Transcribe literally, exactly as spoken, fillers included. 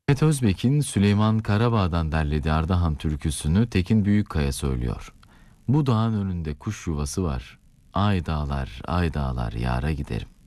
Mehmet Özbek'in Süleyman Karabağ'dan derlediği Ardahan türküsünü Tekin Büyükkaya söylüyor. Bu dağın önünde kuş yuvası var. Ay dağlar, ay dağlar yara giderim.